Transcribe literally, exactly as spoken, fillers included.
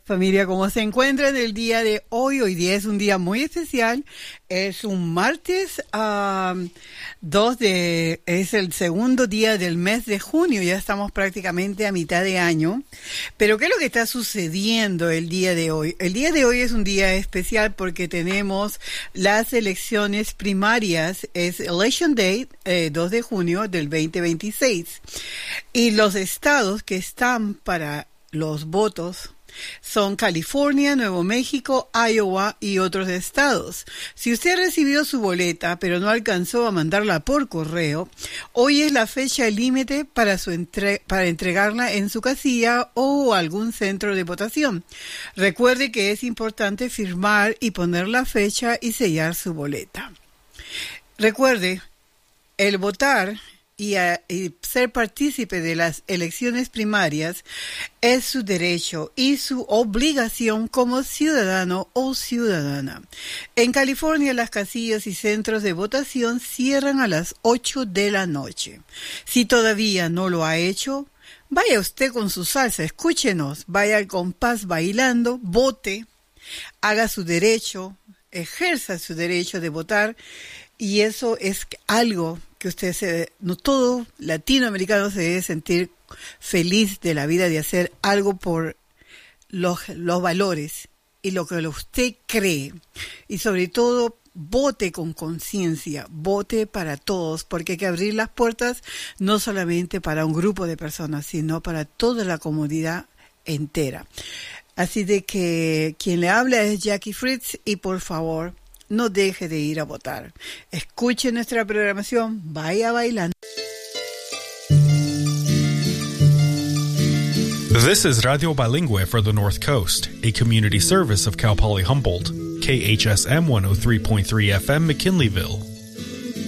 Familia, ¿cómo se encuentran el día de hoy? Hoy día es un día muy especial. Es un martes um, dos de... Es el segundo día del mes de junio. Ya estamos prácticamente a mitad de año. Pero ¿qué es lo que está sucediendo el día de hoy? El día de hoy es un día especial porque tenemos las elecciones primarias. Es Election Day, eh, dos de junio del veinte veintiséis. Y los estados que están para los votos son California, Nuevo México, Iowa y otros estados. Si usted ha recibido su boleta, pero no alcanzó a mandarla por correo, hoy es la fecha límite para, su entre- para entregarla en su casilla o algún centro de votación. Recuerde que es importante firmar y poner la fecha y sellar su boleta. Recuerde, el votar Y, a, y ser partícipe de las elecciones primarias es su derecho y su obligación como ciudadano o ciudadana. En California, las casillas y centros de votación cierran a las ocho de la noche. Si todavía no lo ha hecho, vaya usted con su salsa, escúchenos, vaya al compás bailando, vote, haga su derecho, ejerza su derecho de votar, y eso es algo que usted se, no todo latinoamericano se debe sentir feliz de la vida, de hacer algo por los, los valores y lo que usted cree. Y sobre todo, vote con conciencia, vote para todos, porque hay que abrir las puertas no solamente para un grupo de personas, sino para toda la comunidad entera. Así de que quien le habla es Jackie Fritz, y por favor, no deje de ir a votar. Escuche nuestra programación, vaya bailando. This is Radio Bilingüe for the North Coast, a community service of Cal Poly Humboldt, K H S M one oh three point three F M McKinleyville.